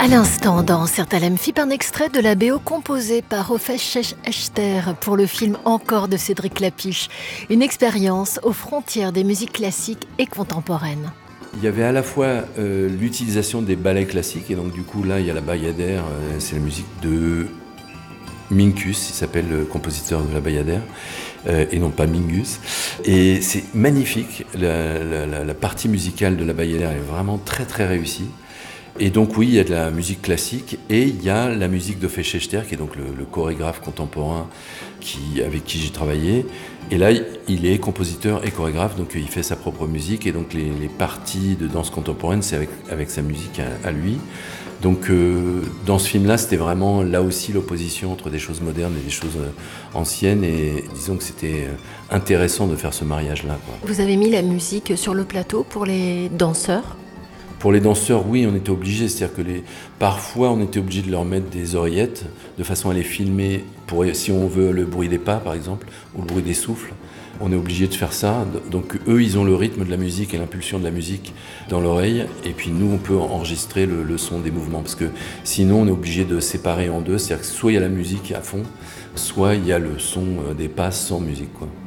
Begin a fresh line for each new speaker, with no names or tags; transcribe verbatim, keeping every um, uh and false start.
À l'instant, dans Sertalem Fip, un extrait de la B O composée par Hofesh Echter pour le film Encore de Cédric Lapiche. Une expérience aux frontières des musiques classiques et contemporaines.
Il y avait à la fois euh, l'utilisation des ballets classiques, et donc du coup là il y a la Bayadère, euh, c'est la musique de Minkus, il s'appelle le compositeur de la Bayadère, euh, et non pas Mingus. Et c'est magnifique, la, la, la partie musicale de la Bayadère est vraiment très très réussie. Et donc oui, il y a de la musique classique et il y a la musique de Hofesh Echter, qui est donc le, le chorégraphe contemporain qui, avec qui j'ai travaillé. Et là, il est compositeur et chorégraphe, donc il fait sa propre musique. Et donc les, les parties de danse contemporaine, c'est avec, avec sa musique à, à lui. Donc euh, dans ce film-là, c'était vraiment là aussi l'opposition entre des choses modernes et des choses euh, anciennes. Et disons que c'était euh, intéressant de faire ce mariage-là, quoi.
Vous avez mis la musique sur le plateau pour les danseurs ?
Pour les danseurs, oui, on était obligé, c'est-à-dire que les... parfois on était obligé de leur mettre des oreillettes de façon à les filmer, pour... si on veut le bruit des pas par exemple, ou le bruit des souffles, on est obligé de faire ça. Donc eux, ils ont le rythme de la musique et l'impulsion de la musique dans l'oreille, et puis nous, on peut enregistrer le, le son des mouvements, parce que sinon on est obligé de séparer en deux, c'est-à-dire que soit il y a la musique à fond, soit il y a le son des pas sans musique, quoi.